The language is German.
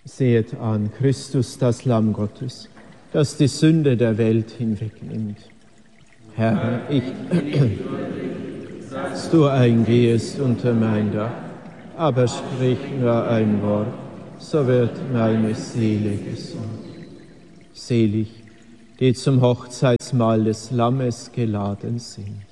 Sehet an, Christus, das Lamm Gottes, das die Sünde der Welt hinwegnimmt. Herr, ich, dass du eingehest unter mein Dach, aber sprich nur ein Wort, so wird meine Seele gesund. Selig, die zum Hochzeitsmahl des Lammes geladen sind.